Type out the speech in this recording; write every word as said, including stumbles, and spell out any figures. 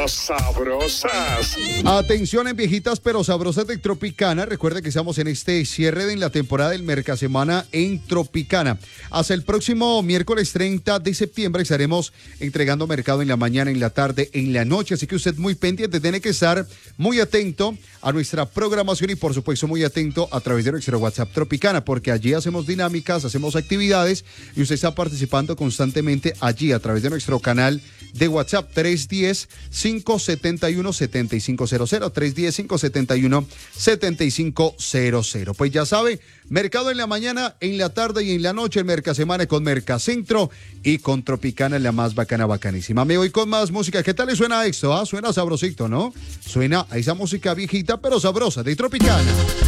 sabrosas. Atención en viejitas pero sabrosas de Tropicana. Recuerde que estamos en este cierre de la temporada del Mercasemana en Tropicana. Hasta el próximo miércoles treinta de septiembre estaremos entregando mercado en la mañana, en la tarde, en la noche. Así que usted muy pendiente, tiene que estar muy atento a nuestra programación y por supuesto muy atento a través de nuestro WhatsApp Tropicana, porque allí hacemos dinámicas, hacemos actividades y usted está participando constantemente allí a través de nuestro canal de WhatsApp tres uno cero, cinco siete uno, siete cinco cero cero, tres uno cero, cinco siete uno, siete cinco cero cero. Pues ya sabe, mercado en la mañana, en la tarde y en la noche, el Mercasemana con Mercacentro y con Tropicana, la más bacana, bacanísima. Me voy con más música. ¿Qué tal le suena esto? Ah? Suena sabrosito, ¿no? Suena a esa música viejita pero sabrosa de Tropicana.